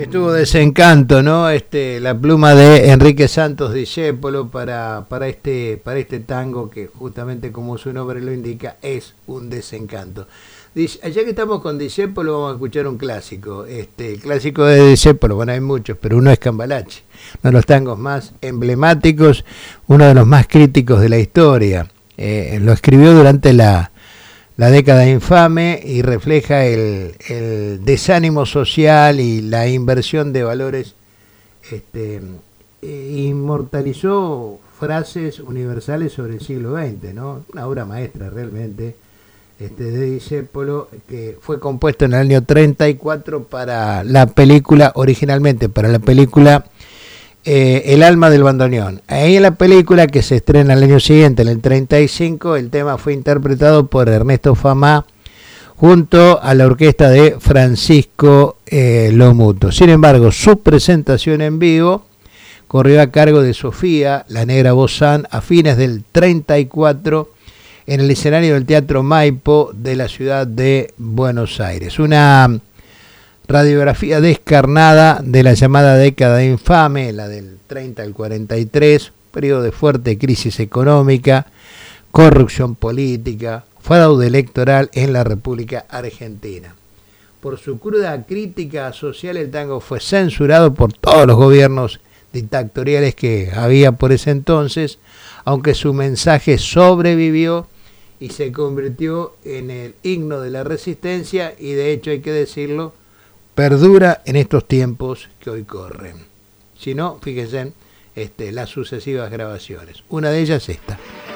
Estuvo Desencanto, ¿no? La pluma de Enrique Santos Discépolo para este tango que justamente como su nombre lo indica es un desencanto. Allá que estamos con Discépolo vamos a escuchar un clásico. Clásico de Discépolo, bueno hay muchos, pero uno es Cambalache, uno de los tangos más emblemáticos, uno de los más críticos de la historia. Lo escribió durante la década infame y refleja el desánimo social y la inversión de valores. Inmortalizó frases universales sobre el siglo XX, ¿no? Una obra maestra realmente de Discépolo, que fue compuesto en el año 34 para la película, originalmente para la película El alma del bandoneón. Ahí en la película, que se estrena el año siguiente, en el 35, el tema fue interpretado por Ernesto Famá junto a la orquesta de Francisco Lomuto. Sin embargo, su presentación en vivo corrió a cargo de Sofía, la Negra Bozán, a fines del 34 en el escenario del Teatro Maipo de la ciudad de Buenos Aires. Una radiografía descarnada de la llamada década infame, la del 30 al 43, periodo de fuerte crisis económica, corrupción política, fraude electoral en la República Argentina. Por su cruda crítica social, el tango fue censurado por todos los gobiernos dictatoriales que había por ese entonces, aunque su mensaje sobrevivió y se convirtió en el himno de la resistencia y, de hecho, hay que decirlo, perdura en estos tiempos que hoy corren. Si no, fíjense en las sucesivas grabaciones. Una de ellas esta.